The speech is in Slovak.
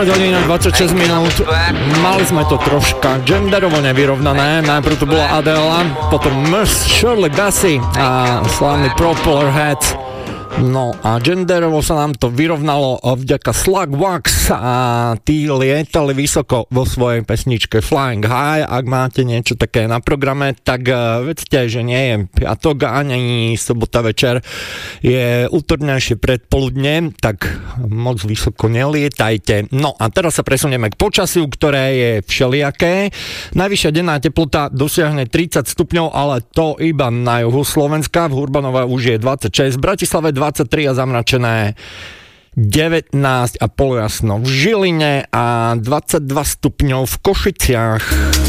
10 hodín a 26 minút. Mali sme to troška genderovo nevyrovnané. Najprv to bola Adele, potom Miss Shirley Bassey a slávny Propeller Heads. No a genderovo sa nám to vyrovnalo vďaka Slugwax a tí lietali vysoko vo svojej pesničke Flying High. Ak máte niečo také na programe, tak vedzte, že nie je piatok ani sobota večer, je útornejšie predpoludne, tak moc vysoko nelietajte. No a teraz sa presunieme k počasiu, ktoré je všelijaké. Najvyššia denná teplota dosiahne 30 stupňov, ale to iba na juhu Slovenska. V Hurbanove už je 26, v Bratislave 23 a zamračené 19 a polojasno v Žiline a 22 stupňov v Košiciach.